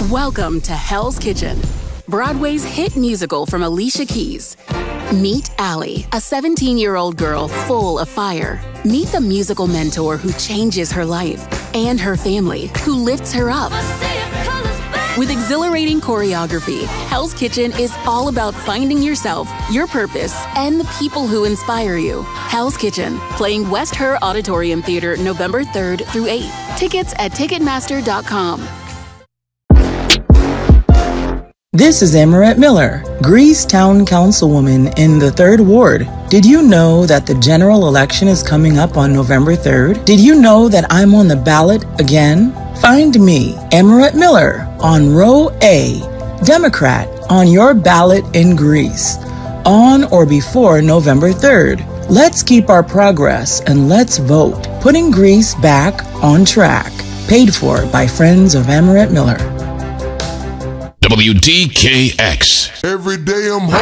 Welcome to Hell's Kitchen, Broadway's hit musical from Alicia Keys. Meet Allie, a 17-year-old girl full of fire. Meet the musical mentor who changes her life and her family, who lifts her up. With exhilarating choreography, Hell's Kitchen is all about finding yourself, your purpose, and the people who inspire you. Hell's Kitchen, playing West Her Auditorium Theater November 3rd through 8th. Tickets at Ticketmaster.com. This is Amarette Miller, Greece Town Councilwoman in the 3rd Ward. Did you know that the general election is coming up on November 3rd? Did you know that I'm on the ballot again? Find me, Amarette Miller, on Row A, Democrat, on your ballot in Greece, on or before November 3rd. Let's keep our progress and let's vote, putting Greece back on track. Paid for by friends of Amarette Miller. WDKX. Every day I'm